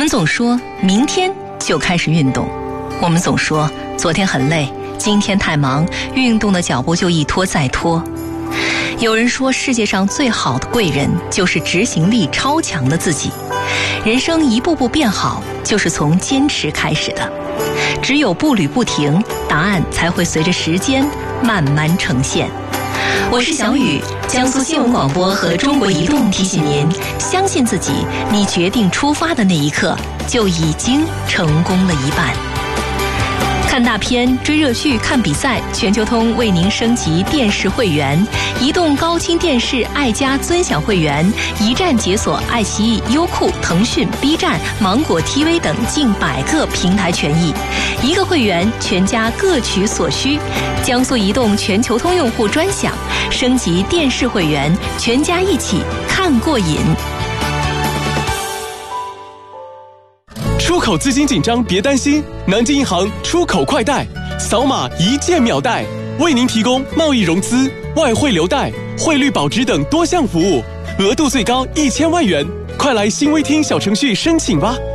们总说明天就开始运动，我们总说昨天很累，今天太忙，运动的脚步就一拖再拖。有人说世界上最好的贵人就是执行力超强的自己，人生一步步变好就是从坚持开始的，只有步履不停，答案才会随着时间慢慢呈现。我是小雨，江苏新闻广播和中国移动提醒您，相信自己，你决定出发的那一刻就已经成功了一半。看大片、追热剧、看比赛，全球通为您升级电视会员，移动高清电视爱家尊享会员，一站解锁爱奇艺、优酷、腾讯、B 站、芒果 TV 等近100个平台权益，一个会员全家各取所需。江苏移动全球通用户专享，升级电视会员，全家一起看过瘾。 出口资金紧张别担心，南京银行出口快贷，扫码一键秒贷，为您提供贸易融资、外汇留贷、汇率保值等多项服务，额度最高1000万元，快来新微听小程序申请吧。